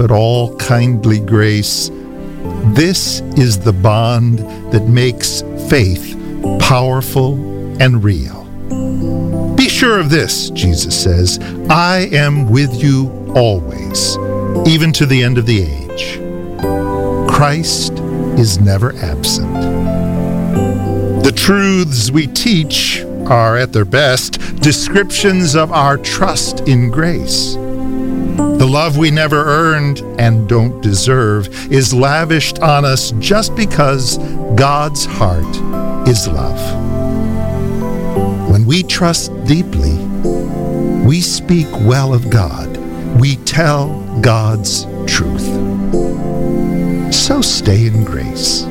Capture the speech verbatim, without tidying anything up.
but all kindly grace. This is the bond that makes faith powerful and real. Be sure of this, Jesus says, I am with you always, even to the end of the age. Christ is never absent. The truths we teach are, at their best, descriptions of our trust in grace. The love we never earned and don't deserve is lavished on us just because God's heart is love. When we trust deeply, we speak well of God. We tell God's truth. So stay in grace.